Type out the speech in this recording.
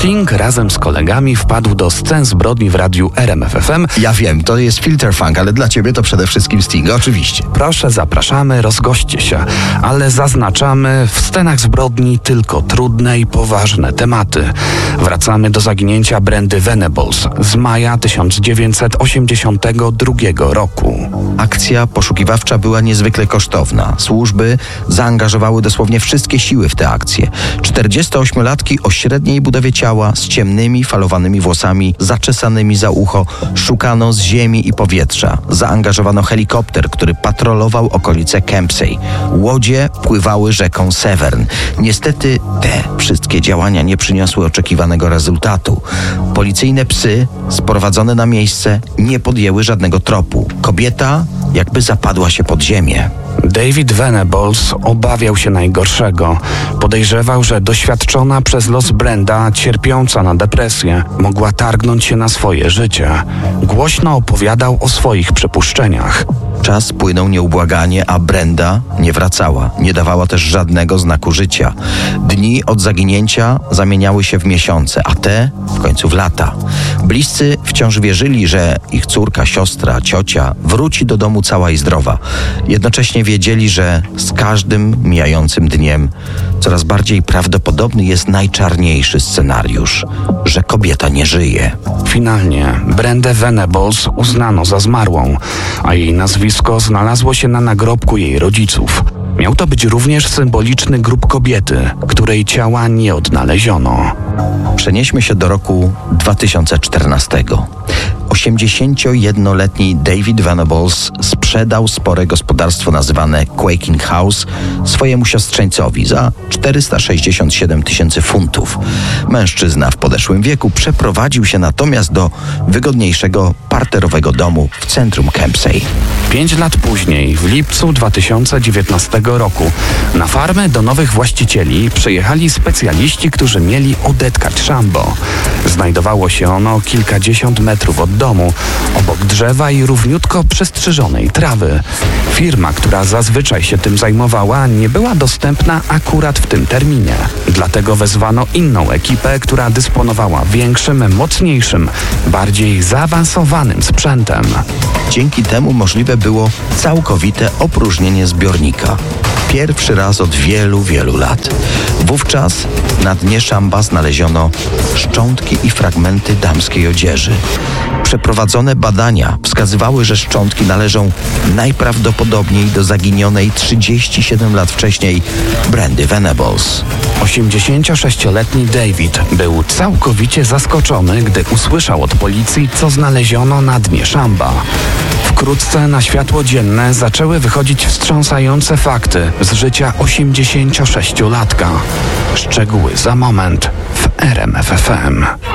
Sting razem z kolegami wpadł do scen zbrodni w radiu RMF FM. Ja wiem, to jest Filter Funk, ale dla ciebie to przede wszystkim Sting, oczywiście. Proszę, zapraszamy, rozgoście się. Ale zaznaczamy, w scenach zbrodni tylko trudne i poważne tematy. Wracamy do zaginięcia Brandy Venables z maja 1982 roku. Akcja poszukiwawcza była niezwykle kosztowna. Służby zaangażowały dosłownie wszystkie siły w tę akcję. 48-latki o średniej budowie ciała, z ciemnymi, falowanymi włosami, zaczesanymi za ucho, szukano z ziemi i powietrza. Zaangażowano helikopter, który patrolował okolice Kempsey. Łodzie pływały rzeką Severn. Niestety te wszystkie działania nie przyniosły oczekiwanego rezultatu. Policyjne psy sprowadzone na miejsce nie podjęły żadnego tropu. Kobieta jakby zapadła się pod ziemię. David Venables obawiał się najgorszego. Podejrzewał, że doświadczona przez los Brenda, cierpiąca na depresję, mogła targnąć się na swoje życie. Głośno opowiadał o swoich przypuszczeniach. Czas płynął nieubłaganie, a Brenda nie wracała. Nie dawała też żadnego znaku życia. Dni od zaginięcia zamieniały się w miesiące, a te w końcu w lata. Bliscy wciąż wierzyli, że ich córka, siostra, ciocia wróci do domu cała i zdrowa. Jednocześnie wiedzieli, że z każdym mijającym dniem coraz bardziej prawdopodobny jest najczarniejszy scenariusz, że kobieta nie żyje. Finalnie Brandę Venables uznano za zmarłą, a jej nazwisko znalazło się na nagrobku jej rodziców. Miał to być również symboliczny grób kobiety, której ciała nie odnaleziono. Przenieśmy się do roku 2014. 81-letni David Venables sprzedał spore gospodarstwo nazywane Quaking House swojemu siostrzeńcowi za 467 000 funtów. Mężczyzna w podeszłym wieku przeprowadził się natomiast do wygodniejszego parterowego domu w centrum Kempsey. 5 lat później, w lipcu 2019 roku, na farmę do nowych właścicieli przyjechali specjaliści, którzy mieli odetkać szambo. Znajdowało się ono kilkadziesiąt metrów od domu, obok drzewa i równiutko przestrzyżonej trawy. Firma, która zazwyczaj się tym zajmowała, nie była dostępna akurat w tym terminie. Dlatego wezwano inną ekipę, która dysponowała większym, mocniejszym, bardziej zaawansowanym sprzętem. Dzięki temu możliwe było całkowite opróżnienie zbiornika. Pierwszy raz od wielu, wielu lat. Wówczas na dnie szamba znaleziono szczątki i fragmenty damskiej odzieży. Przeprowadzone badania wskazywały, że szczątki należą najprawdopodobniej do zaginionej 37 lat wcześniej Brandy Venables. 86-letni David był całkowicie zaskoczony, gdy usłyszał od policji, co znaleziono na dnie szamba. Wkrótce na światło dzienne zaczęły wychodzić wstrząsające fakty z życia 86-latka. Szczegóły za moment w RMF FM.